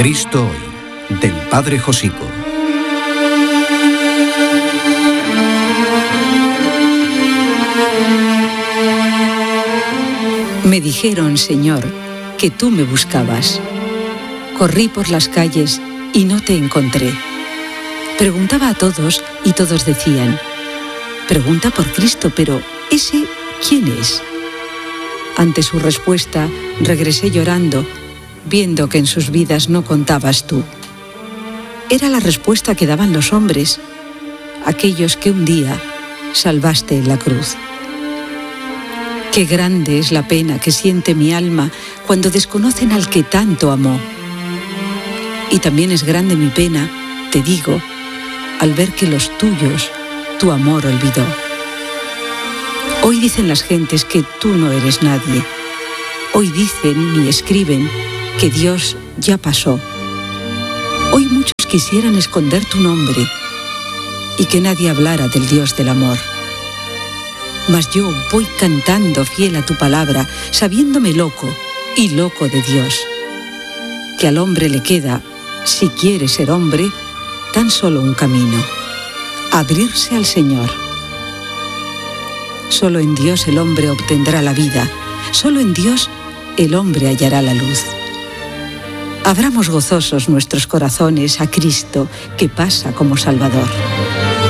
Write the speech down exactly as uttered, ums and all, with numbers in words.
Cristo hoy, del Padre Josico. Me dijeron, Señor, que tú me buscabas. Corrí por las calles y no te encontré. Preguntaba a todos y todos decían, pregunta por Cristo, pero ¿ese quién es? Ante su respuesta, regresé llorando, viendo que en sus vidas no contabas tú. Era la respuesta que daban los hombres, aquellos que un día salvaste en la cruz. Qué grande es la pena que siente mi alma cuando desconocen al que tanto amó. Y también es grande mi pena, te digo, al ver que los tuyos tu amor olvidó. Hoy dicen las gentes que tú no eres nadie. Hoy dicen y escriben que Dios ya pasó. Hoy muchos quisieran esconder tu nombre y que nadie hablara del Dios del amor. Mas yo voy cantando fiel a tu palabra, sabiéndome loco y loco de Dios. Que al hombre le queda, si quiere ser hombre, tan solo un camino: abrirse al Señor. Solo en Dios el hombre obtendrá la vida, solo en Dios el hombre hallará la luz. Abramos gozosos nuestros corazones a Cristo, que pasa como Salvador.